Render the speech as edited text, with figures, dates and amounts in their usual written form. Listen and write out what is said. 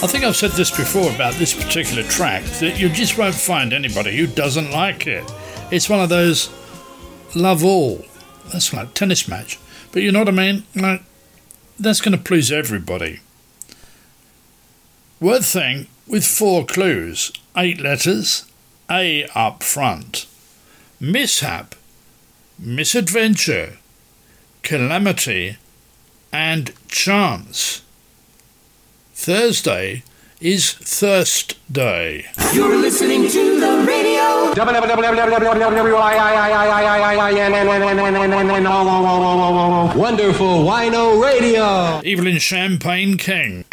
I think I've said this before about this particular track, that you just won't find anybody who doesn't like it. It's one of those love all. That's like a tennis match. But you know what I mean? Like, that's going to please everybody. Word thing with 4 clues, 8 letters, A up front. Mishap, misadventure, calamity, and chance. Thursday is Thirst Day. You're listening to the radio. Wonderful Wino Radio. Evelyn Champagne King.